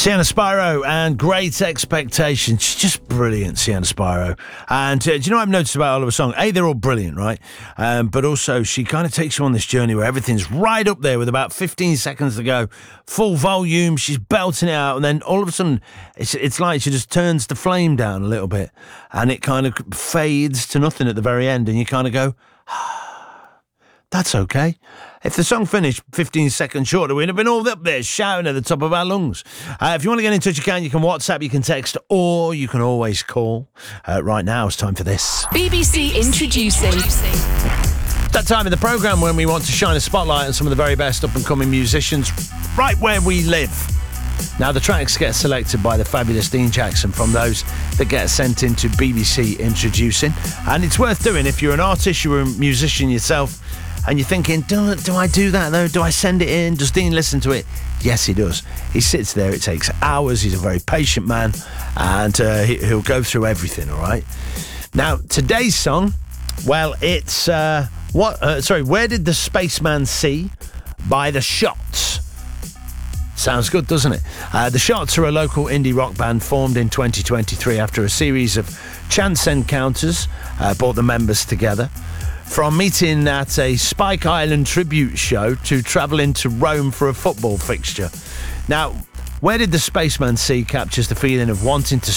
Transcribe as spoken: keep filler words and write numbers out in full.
Sienna Spyro and Great Expectations. She's just brilliant, Sienna Spyro. And uh, do you know what I've noticed about all of her songs? A, they're all brilliant, right? Um, but also, she kind of takes you on this journey where everything's right up there with about fifteen seconds to go. Full volume, she's belting it out, and then all of a sudden, it's, it's like she just turns the flame down a little bit, and it kind of fades to nothing at the very end, and you kind of go, that's okay. If the song finished fifteen seconds shorter, we'd have been all up there shouting at the top of our lungs. Uh, if you want to get in touch, you can. You can WhatsApp, you can text, or you can always call. Uh, right now, it's time for this. B B C Introducing. That time of the programme when we want to shine a spotlight on some of the very best up-and-coming musicians right where we live. Now, the tracks get selected by the fabulous Dean Jackson from those that get sent into B B C Introducing. And it's worth doing if you're an artist, you're a musician yourself, and you're thinking, do, do I do that though? Do I send it in? Does Dean listen to it? Yes, he does. He sits there. It takes hours. He's a very patient man, and uh, he, he'll go through everything, all right? Now, today's song, well, it's, uh, what? Uh, sorry, Where Did the Spaceman See? By The Shots. Sounds good, doesn't it? Uh, the Shots are a local indie rock band formed in twenty twenty-three after a series of chance encounters uh, brought the members together. From meeting at a Spike Island tribute show to travelling to Rome for a football fixture. Now, Where Did the Spaceman See captures the feeling of wanting to